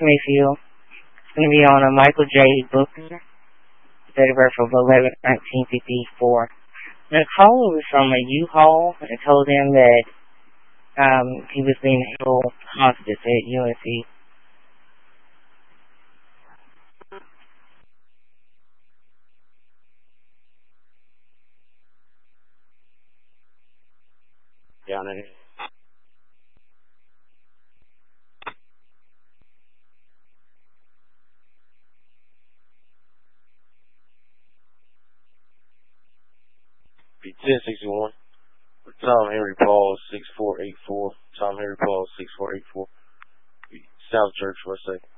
Mayfield. It's going to be on a Michael J. Booker, date of birth of 11/1954. The caller was from a U-Haul and told him that he was being held hostage at UNC. Down in it. Be 1061. Tom Henry Paul 6484. Tom Henry Paul 6484. South Church, West 2nd.